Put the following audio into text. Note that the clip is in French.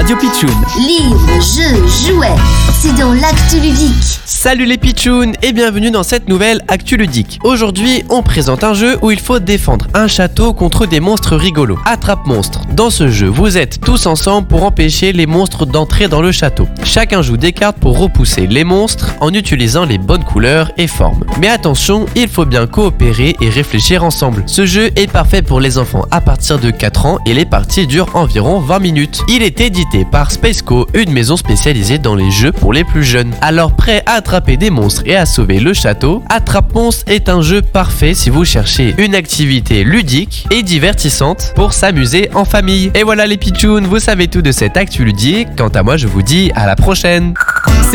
Radio Pitchoun. Livres, jeux, jouets, c'est dans l'actu ludique. Salut les Pitchouns et bienvenue dans cette nouvelle actu ludique. Aujourd'hui, on présente un jeu où il faut défendre un château contre des monstres rigolos. Attrape-monstre. Dans ce jeu, vous êtes tous ensemble pour empêcher les monstres d'entrer dans le château. Chacun joue des cartes pour repousser les monstres en utilisant les bonnes couleurs et formes. Mais attention, il faut bien coopérer et réfléchir ensemble. Ce jeu est parfait pour les enfants à partir de 4 ans et les parties durent environ 20 minutes. Il est édité par Spaceco, une maison spécialisée dans les jeux pour les plus jeunes. Alors prêt à attraper des monstres et à sauver le château, Attrape-monstre est un jeu parfait si vous cherchez une activité ludique et divertissante pour s'amuser en famille. Et voilà les Pitchouns, vous savez tout de cette actu ludique. Quant à moi, je vous dis à la prochaine.